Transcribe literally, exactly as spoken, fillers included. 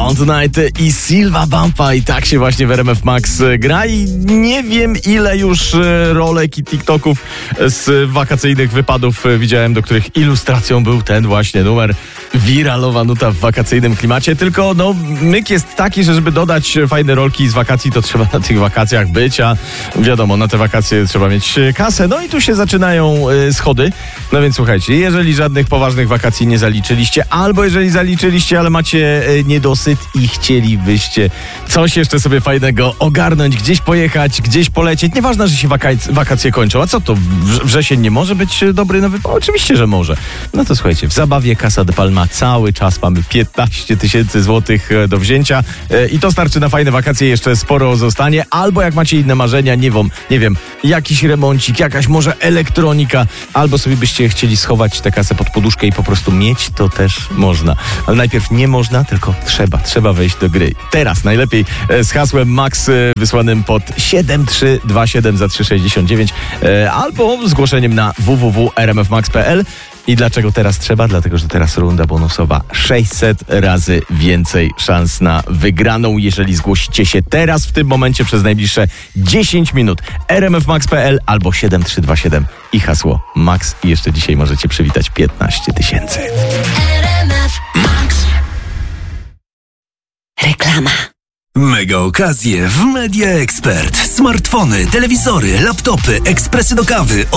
On Tonight i Silva Bumpa i tak się właśnie w R M F Max gra i nie wiem ile już rolek i TikToków z wakacyjnych wypadów widziałem, do których ilustracją był ten właśnie numer. Wiralowa nuta w wakacyjnym klimacie, tylko no myk jest taki, że żeby dodać fajne rolki z wakacji, to trzeba na tych wakacjach być, a wiadomo, na te wakacje trzeba mieć kasę, no i tu się zaczynają y, schody. No więc słuchajcie, jeżeli żadnych poważnych wakacji nie zaliczyliście, albo jeżeli zaliczyliście, ale macie y, niedosyt i chcielibyście coś jeszcze sobie fajnego ogarnąć, gdzieś pojechać, gdzieś polecieć, nieważne, że się wakac- wakacje kończą, a co to, w- wrzesień nie może być dobry na wypał? Oczywiście, że może. No to słuchajcie, w zabawie Casa de Palma cały czas mamy piętnaście tysięcy złotych do wzięcia i to starczy na fajne wakacje, jeszcze sporo zostanie, albo jak macie inne marzenia, nie wiem, nie wiem, jakiś remoncik, jakaś może elektronika, albo sobie byście chcieli schować tę kasę pod poduszkę i po prostu mieć, to też można. Ale najpierw nie można, tylko trzeba, trzeba wejść do gry. Teraz najlepiej z hasłem Max wysłanym pod siedem trzy dwa siedem za trzy sześćdziesiąt dziewięć albo zgłoszeniem na w w w kropka r m f max kropka p l. I dlaczego teraz trzeba? Dlatego, że teraz runda bonusowa. sześćset razy więcej szans na wygraną, jeżeli zgłosicie się teraz, w tym momencie, przez najbliższe dziesięć minut. r m f max kropka p l albo siedem trzy dwa siedem i hasło Max. I jeszcze dzisiaj możecie przywitać piętnaście tysięcy. Reklama. Mega okazje w Media Expert. Smartfony, telewizory, laptopy, ekspresy do kawy